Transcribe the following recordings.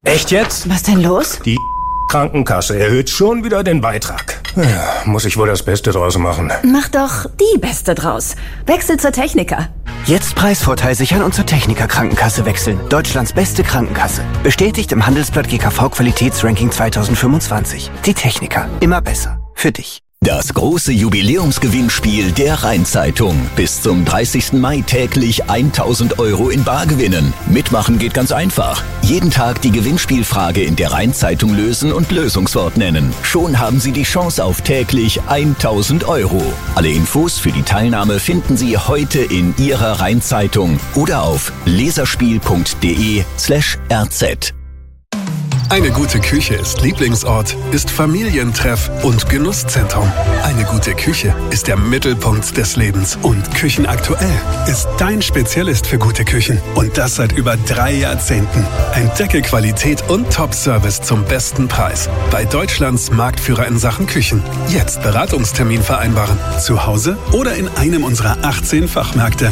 Echt jetzt? Was denn los? Die Krankenkasse erhöht schon wieder den Beitrag. Ja, muss ich wohl das Beste draus machen. Mach doch die Beste draus. Wechsel zur Techniker. Jetzt Preisvorteil sichern und zur Techniker Krankenkasse wechseln. Deutschlands beste Krankenkasse. Bestätigt im Handelsblatt GKV Qualitätsranking 2025. Die Techniker. Immer besser. Für dich. Das große Jubiläumsgewinnspiel der Rhein-Zeitung. Bis zum 30. Mai täglich 1.000 € in Bar gewinnen. Mitmachen geht ganz einfach. Jeden Tag die Gewinnspielfrage in der Rhein-Zeitung lösen und Lösungswort nennen. Schon haben Sie die Chance auf täglich 1.000 €. Alle Infos für die Teilnahme finden Sie heute in Ihrer Rhein-Zeitung oder auf leserspiel.de/rz. Eine gute Küche ist Lieblingsort, ist Familientreff und Genusszentrum. Eine gute Küche ist der Mittelpunkt des Lebens. Und Küchenaktuell ist dein Spezialist für gute Küchen. Und das seit über 3 Jahrzehnten. Entdecke Qualität und Top-Service zum besten Preis. Bei Deutschlands Marktführer in Sachen Küchen. Jetzt Beratungstermin vereinbaren. Zu Hause oder in einem unserer 18 Fachmärkte.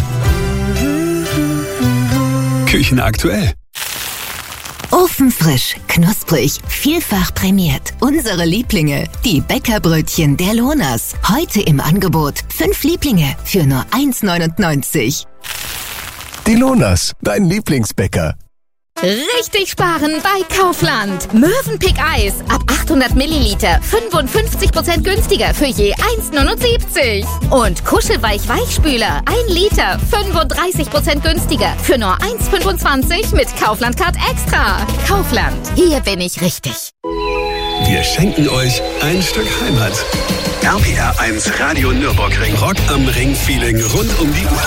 Küchenaktuell. Ofenfrisch, knusprig, vielfach prämiert. Unsere Lieblinge, die Bäckerbrötchen der Lonas. Heute im Angebot 5 Lieblinge für nur 1,99. Die Lonas, dein Lieblingsbäcker. Richtig sparen bei Kaufland. Mövenpick Eis ab 800 Milliliter 55% günstiger für je 1,79. Und Kuschelweich Weichspüler 1 Liter 35% günstiger für nur 1,25 mit Kaufland Card Extra. Kaufland, hier bin ich richtig. Wir schenken euch ein Stück Heimat. RPR 1 Radio Nürburgring. Rock am Ring-Feeling rund um die Uhr.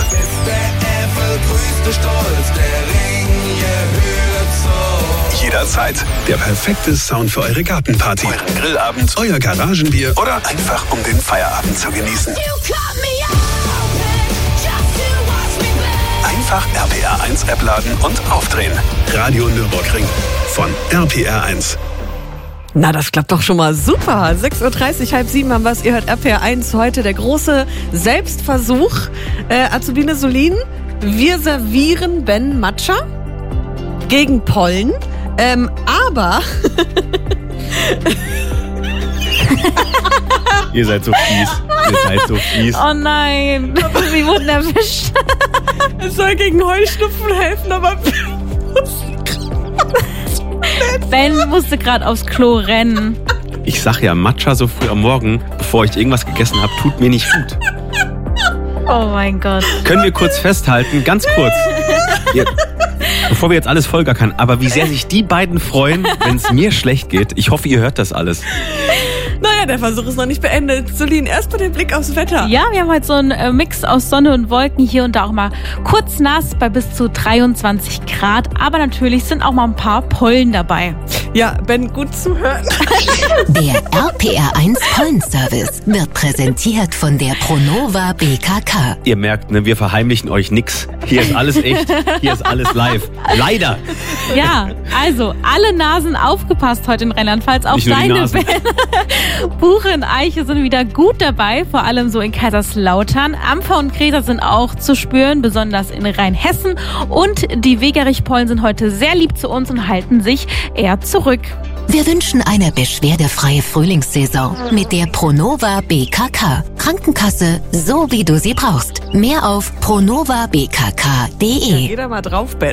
Jederzeit der perfekte Sound für eure Gartenparty, euren Grillabend, euer Garagenbier oder einfach um den Feierabend zu genießen. Einfach RPR 1 App laden und aufdrehen. Radio Nürburgring von RPR 1. Na, das klappt doch schon mal super. 6.30 Uhr, 6:30 haben wir es. Ihr hört RPR 1 heute. Der große Selbstversuch. Azubine Solin, wir servieren Ben Matcha gegen Pollen. Aber... Ihr seid so fies. Oh nein, sie wurden erwischt. Es soll gegen Heuschnupfen helfen, aber... Ben musste gerade aufs Klo rennen. Ich sag ja, Matcha so früh am Morgen, bevor ich irgendwas gegessen habe, tut mir nicht gut. Oh mein Gott. Können wir kurz festhalten, ganz kurz. Bevor wir jetzt alles vollgackern, aber wie sehr sich die beiden freuen, wenn es mir schlecht geht. Ich hoffe, ihr hört das alles. Naja, der Versuch ist noch nicht beendet. Solin, erstmal den Blick aufs Wetter. Ja, wir haben heute so einen Mix aus Sonne und Wolken, hier und da auch mal kurz nass bei bis zu 23 Grad. Aber natürlich sind auch mal ein paar Pollen dabei. Ja, Ben, gut zu hören. Der RPR 1 Pollenservice wird präsentiert von der Pronova BKK. Ihr merkt, ne, wir verheimlichen euch nix. Hier ist alles echt, hier ist alles live. Leider. Ja, also alle Nasen aufgepasst heute in Rheinland-Pfalz. Auch deine, Ben. Buche und Eiche sind wieder gut dabei, vor allem so in Kaiserslautern. Ampfer und Gräser sind auch zu spüren, besonders in Rheinhessen. Und die Wegerichpollen sind heute sehr lieb zu uns und halten sich eher zurück. Wir wünschen eine beschwerdefreie Frühlingssaison mit der Pronova BKK. Krankenkasse, so wie du sie brauchst. Mehr auf pronovabkk.de. Ja, geh da mal drauf, Ben.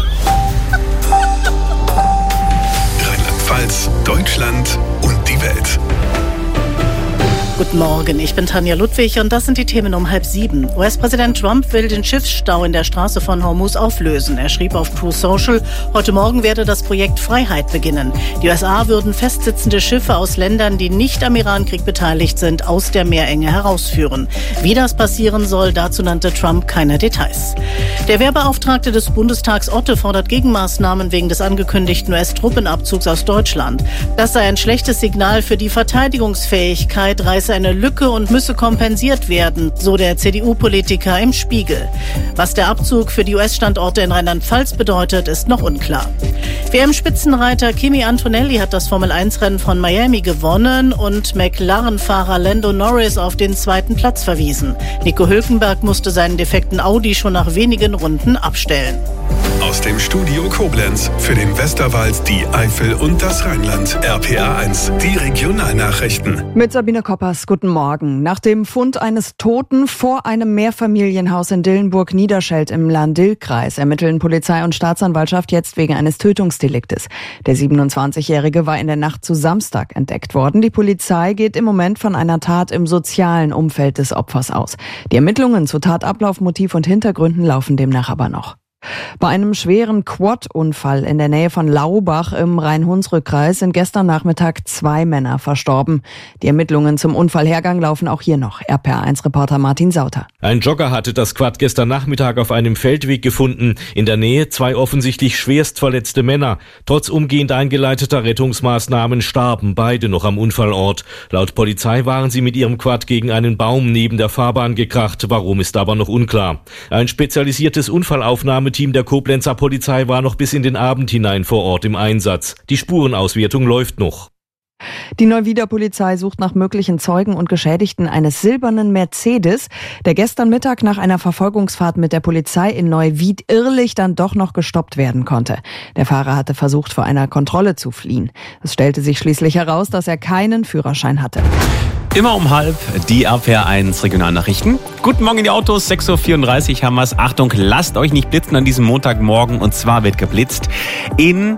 Rheinland-Pfalz, Deutschland und die Welt. Guten Morgen, ich bin Tanja Ludwig und das sind die Themen um 6:30. US-Präsident Trump will den Schiffsstau in der Straße von Hormuz auflösen. Er schrieb auf Truth Social, heute Morgen werde das Projekt Freiheit beginnen. Die USA würden festsitzende Schiffe aus Ländern, die nicht am Irankrieg beteiligt sind, aus der Meerenge herausführen. Wie das passieren soll, dazu nannte Trump keine Details. Der Wehrbeauftragte des Bundestags Otte fordert Gegenmaßnahmen wegen des angekündigten US-Truppenabzugs aus Deutschland. Das sei ein schlechtes Signal für die Verteidigungsfähigkeit, reiße eine Lücke und müsse kompensiert werden, so der CDU-Politiker im Spiegel. Was der Abzug für die US-Standorte in Rheinland-Pfalz bedeutet, ist noch unklar. WM-Spitzenreiter Kimi Antonelli hat das Formel-1-Rennen von Miami gewonnen und McLaren-Fahrer Lando Norris auf den 2. Platz verwiesen. Nico Hülkenberg musste seinen defekten Audi schon nach wenigen Runden abstellen. Aus dem Studio Koblenz für den Westerwald, die Eifel und das Rheinland. RPA1, die Regionalnachrichten. Mit Sabine Koppers, guten Morgen. Nach dem Fund eines Toten vor einem Mehrfamilienhaus in Dillenburg-Niederscheld im Lahn-Dill-Kreis ermitteln Polizei und Staatsanwaltschaft jetzt wegen eines Tötungsdeliktes. Der 27-Jährige war in der Nacht zu Samstag entdeckt worden. Die Polizei geht im Moment von einer Tat im sozialen Umfeld des Opfers aus. Die Ermittlungen zu Tatablauf, Motiv und Hintergründen laufen demnach aber noch. Bei einem schweren Quad-Unfall in der Nähe von Laubach im Rhein-Hunsrück-Kreis sind gestern Nachmittag 2 Männer verstorben. Die Ermittlungen zum Unfallhergang laufen auch hier noch. RPA1-Reporter Martin Sauter. Ein Jogger hatte das Quad gestern Nachmittag auf einem Feldweg gefunden. In der Nähe 2 offensichtlich schwerst verletzte Männer. Trotz umgehend eingeleiteter Rettungsmaßnahmen starben beide noch am Unfallort. Laut Polizei waren sie mit ihrem Quad gegen einen Baum neben der Fahrbahn gekracht. Warum ist aber noch unklar. Ein spezialisiertes Unfallaufnahmeteam der Koblenzer Polizei war noch bis in den Abend hinein vor Ort im Einsatz. Die Spurenauswertung läuft noch. Die Neuwieder Polizei sucht nach möglichen Zeugen und Geschädigten eines silbernen Mercedes, der gestern Mittag nach einer Verfolgungsfahrt mit der Polizei in Neuwied dann doch noch gestoppt werden konnte. Der Fahrer hatte versucht, vor einer Kontrolle zu fliehen. Es stellte sich schließlich heraus, dass er keinen Führerschein hatte. Immer um 12:30 die RPA1 Regionalnachrichten. Guten Morgen in die Autos, 6.34 Uhr haben wir's. Achtung, lasst euch nicht blitzen an diesem Montagmorgen. Und zwar wird geblitzt in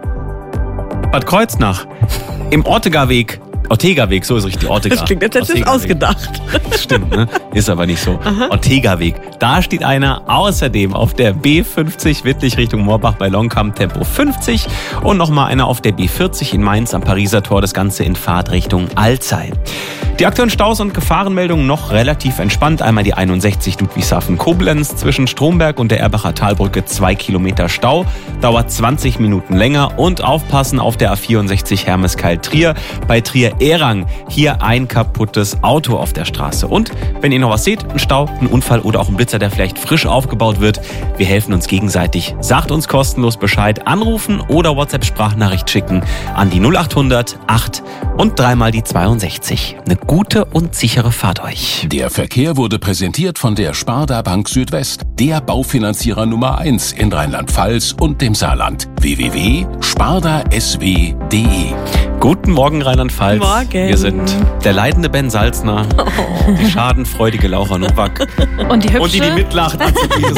Bad Kreuznach, im Ortegaweg, so ist richtig, Ortega. Das klingt, als hättest du es ausgedacht. Stimmt, ne? Ist aber nicht so. Ortegaweg. Da steht einer außerdem auf der B50 Wittlich Richtung Moorbach bei Longkamp Tempo 50 und nochmal einer auf der B40 in Mainz am Pariser Tor, das Ganze in Fahrt Richtung Alzey. Die aktuellen Staus und Gefahrenmeldungen noch relativ entspannt. Einmal die 61 Ludwigshafen-Koblenz zwischen Stromberg und der Erbacher Talbrücke 2 Kilometer Stau. Dauert 20 Minuten länger und aufpassen auf der A64 Hermeskeil-Trier. Bei Trier-Erang hier ein kaputtes Auto auf der Straße. Und wenn ihr noch was seht, ein Stau, ein Unfall oder auch ein Blitzer, der vielleicht frisch aufgebaut wird, wir helfen uns gegenseitig. Sagt uns kostenlos Bescheid, anrufen oder WhatsApp-Sprachnachricht schicken an die 0800 8 und 3 die 62. Eine gute und sichere Fahrt euch. Der Verkehr wurde präsentiert von der Sparda Bank Südwest, der Baufinanzierer Nummer 1 in Rheinland-Pfalz und dem Saarland. www.spardasw.de. Guten Morgen Rheinland-Pfalz. Morgen. Wir sind der leidende Ben Salzner, die schadenfreudige Laura Nowak und die hübsche und die mitlacht.